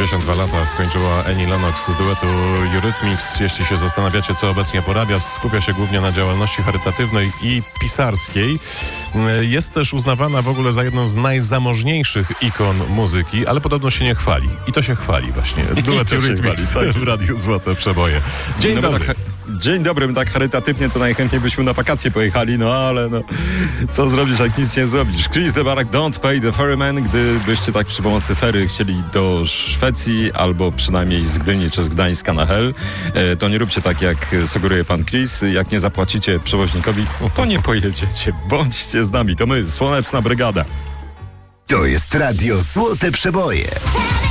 52 lata skończyła Annie Lennox z duetu Eurythmics. Jeśli się zastanawiacie, co obecnie porabia, skupia się głównie na działalności charytatywnej i pisarskiej. Jest też uznawana w ogóle za jedną z najzamożniejszych ikon muzyki, ale podobno się nie chwali. I to się chwali właśnie. Duet Eurythmics w Radiu Złote Przeboje. Dzień dobry. Dzień dobry, my tak charytatywnie to najchętniej byśmy na wakacje pojechali, ale co zrobisz, jak nic nie zrobisz? Chris de Barak, Don't Pay the Ferryman. Gdybyście tak przy pomocy fery chcieli do Szwecji, albo przynajmniej z Gdyni czy z Gdańska na Hel, to nie róbcie tak, jak sugeruje pan Chris. Jak nie zapłacicie przewoźnikowi, to nie pojedziecie. Bądźcie z nami, to my, Słoneczna Brygada. To jest Radio Złote Przeboje.